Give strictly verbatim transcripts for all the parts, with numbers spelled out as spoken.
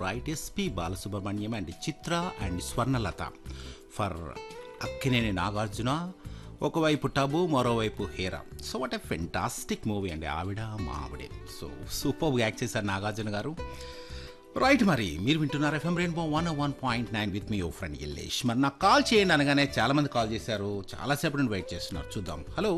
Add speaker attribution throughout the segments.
Speaker 1: right? S P Balasubramaniam and Chitra and Swarnalata for Akkineni Nagarjuna, ఒకవైపు టబు, మరోవైపు Hera. So what a fantastic movie అండి. ఆవిడ మా ఆవిడే. సో సూపర్గా యాక్ట్ చేశారు నాగార్జున గారు. రైట్, మరి మీరు వింటున్నారు FM rainbow one one point nine with me oh friend Yellesh. మరి నాకు కాల్ చేయండి అనగానే చాలామంది కాల్ చేశారు, చాలాసేపు నుండి వెయిట్ చేస్తున్నారు. చూద్దాం. హలో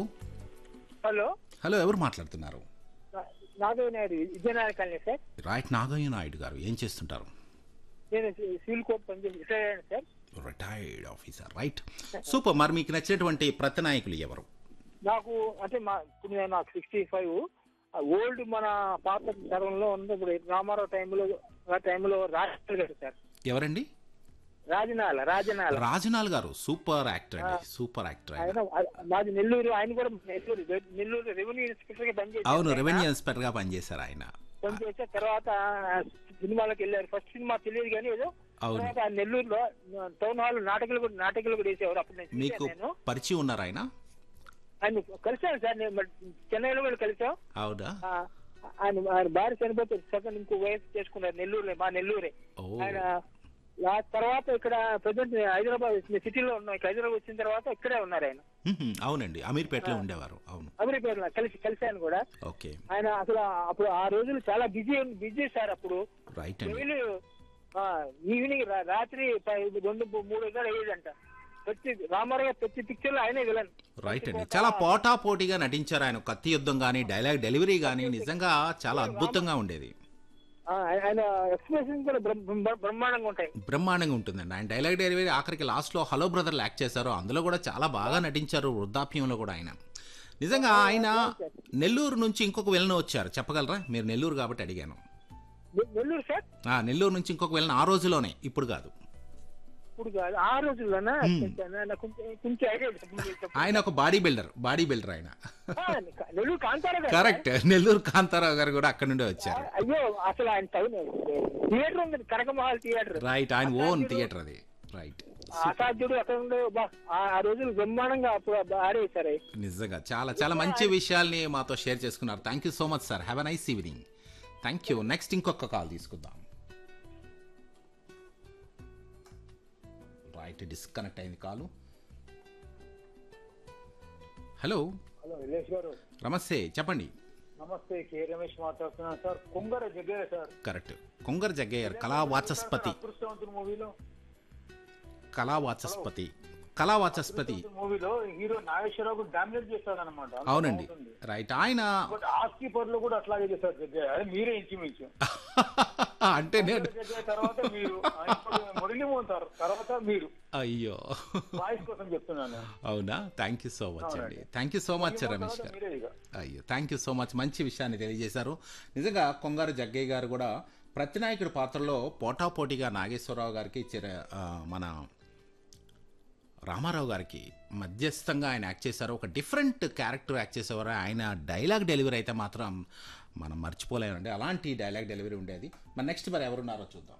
Speaker 2: హలో
Speaker 1: హలో ఎవరు మాట్లాడుతున్నారు?
Speaker 2: Nagaiah Naidu, Vizianagaram colony sir.
Speaker 1: Right, Nagaiah Naidu గారు ఏం చేస్తుంటారు?
Speaker 2: నేను సివిల్ కోర్ట్ పనిచేసి రిటైర్ అయ్యాను sir.
Speaker 1: Retired officer. Right, super. మరి మీకు నచ్చినటువంటి ప్రతినాయకులు ఎవరు?
Speaker 2: నాకు అంటే మా ఇప్పుడు నేను నాకు సిక్స్టీ ఫైవ్ ఓల్డ్ మన పాత తరంలో ఉన్నప్పుడు రామారావు టైంలో ఆ టైంలో రాజనాల్ గారు సార్.
Speaker 1: ఎవరండి?
Speaker 2: రాజనాల రాజనాల
Speaker 1: రాజనాల్ గారు సూపర్ యాక్టర్ అండి, సూపర్ యాక్టర్.
Speaker 2: ఆయన మాది నెల్లూరు, ఆయన కూడా నెల్లూరు నెల్లూరు రెవెన్యూ ఇన్స్పెక్టర్ గా పనిచేశారు.
Speaker 1: అవును, రెవెన్యూ ఇన్స్పెక్టర్ గా పనిచేశారు ఆయన.
Speaker 2: పనిచేసిన తర్వాత సినిమాలకు వెళ్ళారు. ఫస్ట్ సినిమా తెలియదు కానీ ఏదో తర్వాత నెల్లూరులో టౌన్ హాల్ నాటకాలు కూడా నాటకాలు కూడా వేసేవారు. అప్పుడు
Speaker 1: మీకు
Speaker 2: నేను
Speaker 1: పరిచయం ఉన్నారు ఆయన?
Speaker 2: ఆయన కలిసాను సార్, నేను చెన్నైలో కూడా కలిసాం.
Speaker 1: అవునా?
Speaker 2: ఆయన ఆయన భార్య చనిపోతే సెకండ్ ఇంకో వయసు చేసుకున్నారు నెల్లూరులో, మా నెల్లూరే. ఆయన తర్వాత ఇక్కడ ప్రజెంట్ హైదరాబాద్ సిటీలో ఉన్నాం. ఇక్కడ హైదరాబాద్ వచ్చిన తర్వాత ఇక్కడే ఉన్నారు ఆయన.
Speaker 1: అవునండి, అమీర్పేటలో ఉండేవారు. అవును,
Speaker 2: అమీర్పేటలో కలిసి కలిసాను కూడా.
Speaker 1: ఓకే. ఆయన
Speaker 2: అసలు అప్పుడు ఆ రోజులు చాలా బిజీ బిజీ సార్. అప్పుడు
Speaker 1: రైట్
Speaker 2: డైలీ ఈవినింగ్ రాత్రి రెండు మూడు గంటలు అయ్యేదంట. ప్రతి రామారావు ప్రతి పిక్చర్ లో ఆయనే విలన్.
Speaker 1: రైట్ అండి, చాలా పోటా పోటీగా నటించారు ఆయన. కత్తి యుద్ధం కానీ, డైలాగ్ డెలివరీ కానీ నిజంగా చాలా అద్భుతంగా ఉండేది.
Speaker 2: ఆయన ఎక్స్ప్రెషన్ కూడా బ్రహ్మాండంగా ఉంటాయి.
Speaker 1: బ్రహ్మాండంగా ఉంటుందండి ఆయన డైలాగ్ డెలివరీ. ఆఖరికి లాస్ట్ లో హలో బ్రదర్ యాక్ట్ చేశారు, అందులో కూడా చాలా బాగా నటించారు. వృద్ధాప్యంలో కూడా ఆయన నిజంగా ఆయన నెల్లూరు నుంచి ఇంకొక విలన్ వచ్చారు, చెప్పగలరా? మీరు నెల్లూరు కాబట్టి అడిగాను.
Speaker 2: నెల్లూరు సార్?
Speaker 1: నెల్లూరు నుంచి ఇంకొక విలన్ ఆ రోజులోనే, ఇప్పుడు కాదు.
Speaker 2: ఇప్పుడు కాదు, ఆ రోజుల్లోనా? కొంచెం ఐడియా.
Speaker 1: ఆయన ఒక బాడీ బిల్డర్, బాడీ బిల్డర్ ఆయన.
Speaker 2: నెల్లూరు కాంతారావు గారు.
Speaker 1: కరెక్ట్, నెల్లూరు కాంతారావు గారు కూడా అక్కడ నుండే వచ్చారు.
Speaker 2: అయ్యో, అసలు ఆయన థియేటర్ ఉంది, కనకమహల్ థియేటర్.
Speaker 1: రైట్, ఆయన ఓన్ థియేటర్ అది. రైట్,
Speaker 2: అసాధ్యుడు అక్కడ ఉండే ఆ రోజులు బ్రహ్మాండంగా ఆడేశారు.
Speaker 1: నిజంగా చాలా చాలా మంచి విషయాల్ని మాతో షేర్ చేసుకున్నారు. Thank you so much sir. Have a nice evening. Thank you. Next ఇంకొక కాల్ తీసుకుందాం. రైట్, డిస్కనెక్ట్ అయింది కాలు. హలో
Speaker 2: హలో విలేష్ గారు,
Speaker 1: నమస్తే, చెప్పండి.
Speaker 2: నమస్తే, కే రమేష్ మాట్లాడుతున్నాను sir. Kongara Jaggayya sir.
Speaker 1: Correct, Kongara Jaggayya, కళావాచస్పతి.
Speaker 2: మూవీలో
Speaker 1: కళావాచస్పతి కళావాచస్పతి
Speaker 2: మూవీలో హీరో నాగేశ్వరరావు డామినేట్ చేస్తాడు అనమాట.
Speaker 1: అవునండి, రైట్. ఆయన
Speaker 2: ఆస్తి పరులు కూడా అట్లాగే చేస్తారు జగ్గయ్య. అదే మీరే ఇంచుమించు.
Speaker 1: అంటే నేను
Speaker 2: తర్వాత మీరు మురళిమోహన్ తర్వాత మీరు.
Speaker 1: అయ్యో,
Speaker 2: వాయిస్ కోసం చెప్తున్నాను.
Speaker 1: అవునా? థ్యాంక్ యూ సో మచ్ అండి. Thank you so much Ramesh గారు. అయ్యో, థ్యాంక్ యూ సో మచ్. మంచి విషయాన్ని తెలియజేశారు. నిజంగా కొంగారు జగ్గయ్య గారు కూడా ప్రతినాయకుడి పాత్రలో పోటాపోటీగా నాగేశ్వరరావు గారికి చిర మన రామారావు గారికి మధ్యస్థంగా ఆయన యాక్ట్ చేశారు. ఒక డిఫరెంట్ క్యారెక్టర్ యాక్ట్ చేసేవారు ఆయన. డైలాగ్ డెలివరీ అయితే మాత్రం మనం మర్చిపోలేమండి, అలాంటి డైలాగ్ డెలివరీ ఉండేది. మరి నెక్స్ట్ మరి ఎవరున్నారో చూద్దాం.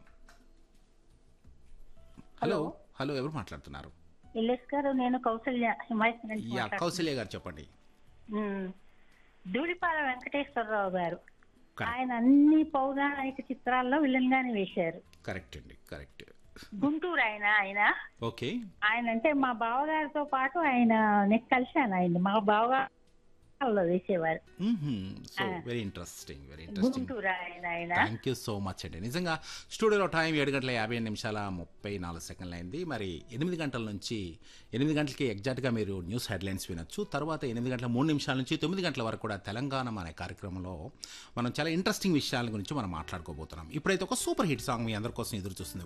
Speaker 1: హలో హలో ఎవరు మాట్లాడుతున్నారు?
Speaker 3: నేను కౌసల్య,
Speaker 1: యా, కౌసల్య గారు చెప్పండి.
Speaker 3: దూడిపాల వెంకటేశ్వరరావు గారు, ఆయన అన్ని పౌరాణిక చిత్రాల్లో విలన్ గానే వేశారు.
Speaker 1: కరెక్ట్ అండి, కరెక్ట్.
Speaker 3: గుంటూరు ఆయన ఆయన
Speaker 1: ఓకే.
Speaker 3: ఆయన అంటే మా బావగారితో పాటు ఆయన నేను కలిశాను. ఆయన మా బావగారు వేసేవారు.
Speaker 1: Very interesting, very interesting.
Speaker 3: Guntur ఆయన ఆయన
Speaker 1: థ్యాంక్ యూ సో మచ్ అండి. నిజంగా స్టూడియోలో టైం ఏడు గంటల యాభై ఎనిమిది నిమిషాల ముప్పై నాలుగు సెకండ్లు అయింది. మరి ఎనిమిది గంటల నుంచి ఎనిమిది గంటలకి ఎగ్జాక్ట్గా మీరు న్యూస్ హెడ్లైన్స్ వినొచ్చు. తర్వాత ఎనిమిది గంటల మూడు నిమిషాల నుంచి తొమ్మిది గంటల వరకు కూడా తెలంగాణ అనే కార్యక్రమంలో మనం చాలా ఇంట్రెస్టింగ్ విషయాల గురించి మనం మాట్లాడుకోబోతున్నాం. ఇప్పుడైతే ఒక సూపర్ హిట్ సాంగ్ మీ అందరి కోసం ఎదురు చూస్తుంది.